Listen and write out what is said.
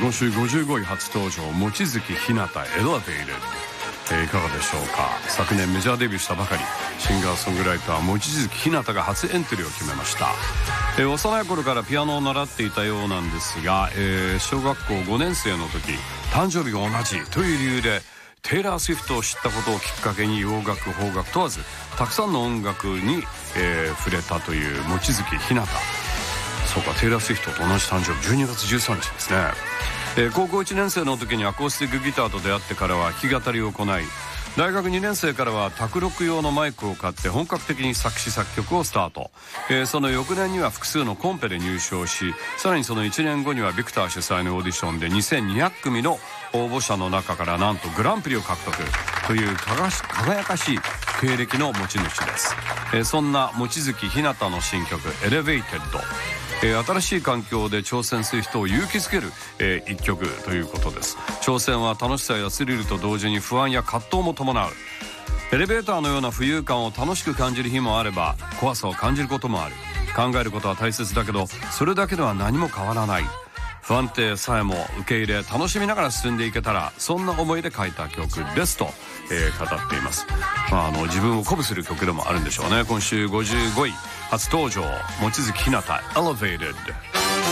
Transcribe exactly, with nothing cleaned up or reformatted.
今週ごじゅうごい初登場、望月ひなた Elevated、えー、いかがでしょうか。昨年メジャーデビューしたばかり、シンガーソングライター望月ひなたが初エントリーを決めました。えー、幼い頃からピアノを習っていたようなんですが、えー、小学校ごねん生の時、誕生日が同じという理由でテイラー・スウィフトを知ったことをきっかけに、洋楽邦楽問わずたくさんの音楽に、えー、触れたという望月ひなた。そうか、テイラー・スウィフトと同じ誕生日、じゅうにがつじゅうさんにちですね。えー、高校いちねん生の時にアコースティックギターと出会ってからは弾き語りを行い、大学にねん生からは卓録用のマイクを買って本格的に作詞作曲をスタート。えー、その翌年には複数のコンペで入賞し、さらにそのいちねんごにはビクター主催のオーディションでにせんにひゃくくみの応募者の中からなんとグランプリを獲得という輝かしい経歴の持ち主です。えー、そんな望月ひなたの新曲 Elevated、えー、新しい環境で挑戦する人を勇気づける、えー、一曲ということです。挑戦は楽しさやスリルと同時に不安や葛藤も伴う。エレベーターのような浮遊感を楽しく感じる日もあれば、怖さを感じることもある。考えることは大切だけど、それだけでは何も変わらない。不安定さえも受け入れ、楽しみながら進んでいけたら、そんな思いで書いた曲ですと、えー、語っています。まあ、あの自分を鼓舞する曲でもあるんでしょうね。今週ごじゅうごい初登場、望月ひなた Elevated。